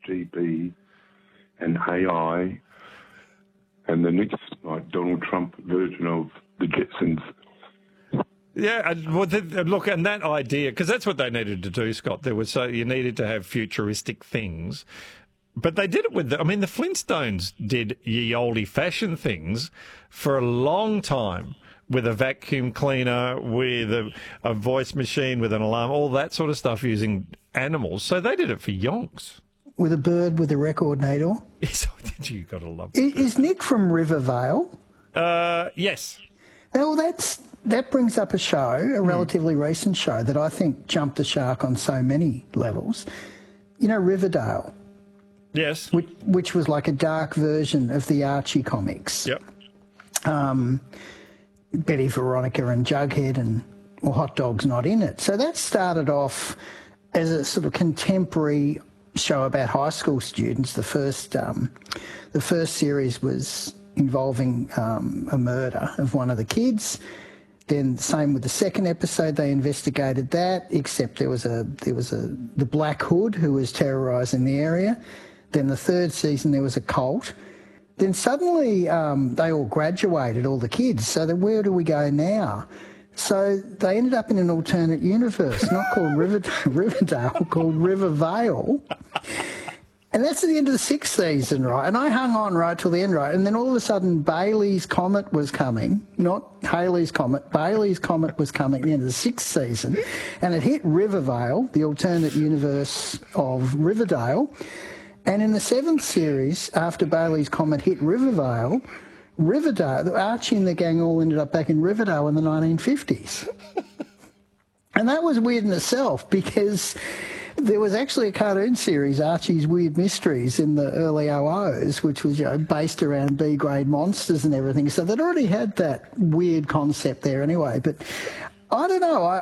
ChatGPT and AI and the next like Donald Trump version of the Jetsons. Yeah, look, and that idea, because that's what they needed to do, Scott. You needed to have futuristic things, but they did it with the Flintstones did ye olde fashioned things for a long time with a vacuum cleaner, with a voice machine, with an alarm, all that sort of stuff using animals. So they did it for yonks. With a bird with a record needle. Yes, you got to love it. Is Nick from Rivervale? Yes. Well, that brings up a show, a relatively recent show, that I think jumped the shark on so many levels. You know, Riverdale? Yes. Which was like a dark version of the Archie comics. Yep. Betty, Veronica and Jughead or Hot Dog's not in it. So that started off as a sort of contemporary show about high school students. The first series was involving a murder of one of the kids. Then same with the second episode, they investigated that, except there was the Black Hood who was terrorising the area. Then the third season there was a cult. Then suddenly they all graduated, all the kids. So then where do we go now? So they ended up in an alternate universe, not called Riverdale, called Rivervale. And that's at the end of the sixth season, right? And I hung on right till the end, right? And then all of a sudden, Bailey's Comet was coming, not Halley's Comet. Bailey's Comet was coming at the end of the sixth season, and it hit Rivervale, the alternate universe of Riverdale. And in the seventh series, after Bailey's Comet hit Riverdale, Archie and the gang all ended up back in Riverdale in the 1950s. And that was weird in itself, because there was actually a cartoon series, Archie's Weird Mysteries, in the early 00s, which was based around B-grade monsters and everything. So they'd already had that weird concept there anyway. But I don't know.